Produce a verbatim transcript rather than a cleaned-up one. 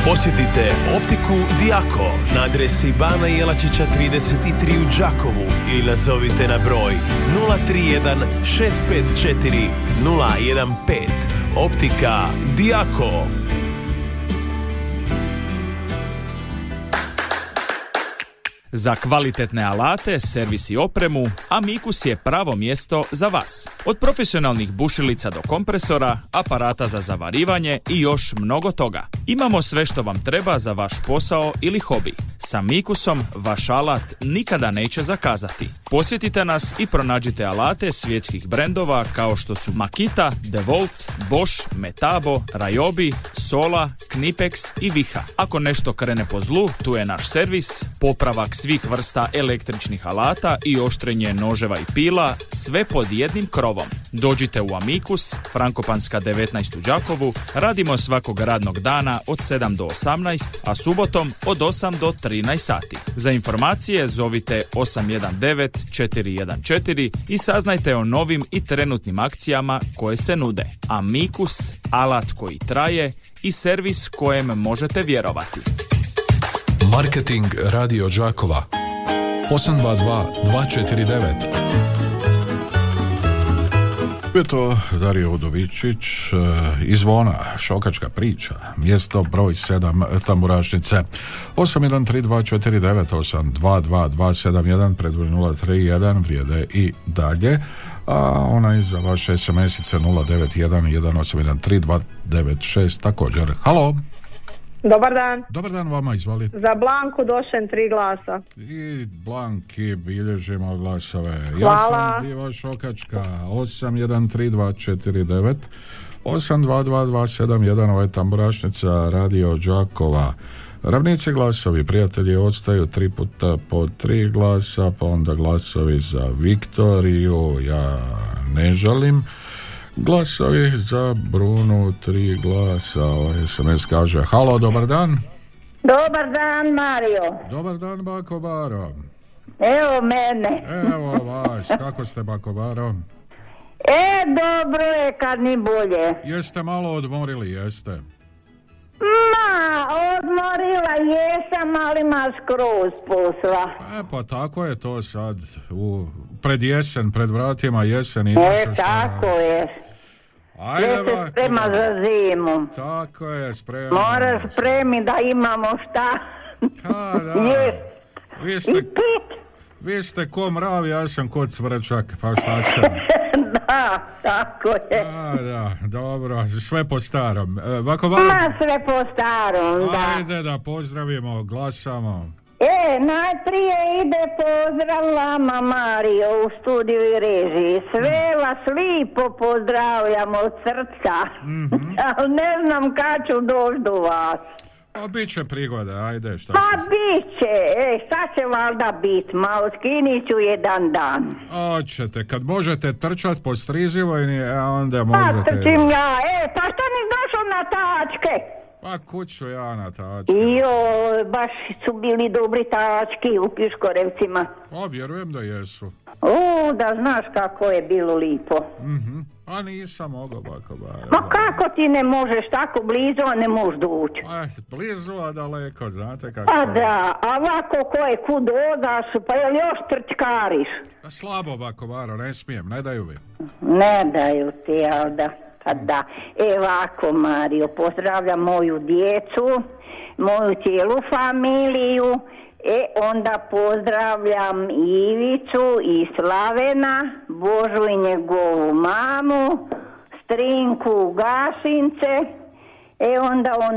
Posjetite Optiku Diako na adresi Bana Jelačića trideset tri u Đakovu ili nazovite na broj nula tri jedan šest pet četiri nula jedan pet. Optika Diako. Za kvalitetne alate, servis i opremu, Amicus je pravo mjesto za vas. Od profesionalnih bušilica do kompresora, aparata za zavarivanje i još mnogo toga. Imamo sve što vam treba za vaš posao ili hobi. S Amicusom vaš alat nikada neće zakazati. Posjetite nas i pronađite alate svjetskih brendova kao što su Makita, DeWalt, Bosch, Metabo, Ryobi, Sola, Knipex i Viha. Ako nešto krene po zlu, tu je naš servis, popravak svih vrsta električnih alata i oštrenje noževa i pila, sve pod jednim krovom. Dođite u Amicus, Frankopanska devetnaest u Đakovu, radimo svakog radnog dana od sedam do osamnaest, a subotom od osam do trinaest sati. Za informacije zovite osam jedan devet četiri jedan četiri i saznajte o novim i trenutnim akcijama koje se nude. Amicus, alat koji traje i servis kojem možete vjerovati. Marketing Radio Đakova osam dva dva dva četiri devet. To Dario Udovičić iz Zvona, šokačka priča, mjesto broj sedam Tamburašnice. Osam jedan tri dva četiri devet osam dva dva dva sedam jedan, predvoj nula tri jedan, vrijede i dalje, a ona za vaše es em esice nula devet jedan jedan osam jedan tri dva devet šest također. Halo. Dobar dan. Dobar dan vama, izvolite. Za Blanku došen tri glasa. I Blanki bilježimo glasove. Hvala. Ja sam Diva Šokačka. osam jedan tri dva četiri devet osam dva dva dva sedam jedan, ovo je Tamburašnica Radio Đakova. Ravnici glasovi, prijatelji, ostaju tri puta po tri glasa, pa onda glasovi za Viktoriju, ja ne žalim. Glasovi za Brunu, tri glasa. Ovaj es em es kaže: halo, dobar dan. Dobar dan, Mario. Dobar dan, Bako Baro. Evo mene. Evo vas, kako ste, Bako Baro? E, dobro je kad ni bolje. Jeste malo odmorili, jeste? Ma, odmorila jesam, ali ma skroz posla. E, pa tako je to sad, u, pred jesen, pred vratima jesen. E, tako je. Ajde, Sve se sprema za zimu. Tako je, sprema. Moraš spremi da imamo šta. Ha, da. Jest. Vi ste, I pit. vi ste ko mrav, ja sam ko cvrčak, pa šta će? Da, tako je. A, da, dobro, sve po starom. E, Bako Baro, Ma, sve po starom, da. ajde da pozdravimo, glasamo. E, najprije ide pozdrav vama, Mario, u studiju i režiji. Sve vas lipo pozdravljam od srca. Mm-hmm. Ali ne znam kad ću doći do vas. Pa bit će prigoda, ajde, šta Pa se... bit će, e, šta će valjda bit, malo skinit ću jedan dan. Oćete, kad možete trčat po strizivojni, a onda Pa možete... trčim ja, e, pa šta nis došao na tačke? Pa kuću ja na tačke. Jo, baš su bili dobri tački u Piškorevcima. O, vjerujem da jesu. O, da znaš kako je bilo lipo. Mhm. A nisam mogao, Bako Baro. Ma kako ti ne možeš tako blizu, a ne možeš doći? A, blizu, a daleko, znate kako... Pa da, a ovako ko je kud odaš, pa jel još trčkariš? A slabo, Bako Baro, ne smijem, ne daju mi. Ne daju ti, jel da? Pa da. E, ovako, Mario, pozdravljam moju djecu, moju cijelu familiju, e, onda pozdravljam Ivicu i Slavena, Božu i njegovu mamu, Strinku Gašince, e, onda on